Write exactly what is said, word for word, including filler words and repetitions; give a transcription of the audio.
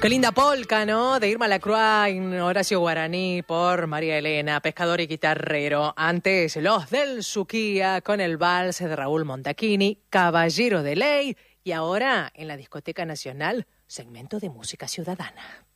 Qué linda polca, ¿no? De Irma Lacroix, Horacio Guaraní, por María Elena, pescador y guitarrero. Antes, Los del Suquía, con el vals de Raúl Montachini, Caballero de Ley. Y ahora, en la Discoteca Nacional, segmento de música ciudadana.